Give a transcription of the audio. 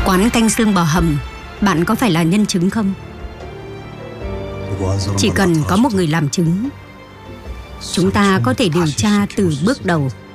Quán canh xương bò hầm, bạn có phải là nhân chứng không? Chỉ cần có một người làm chứng, chúng ta có thể điều tra từ bước đầu.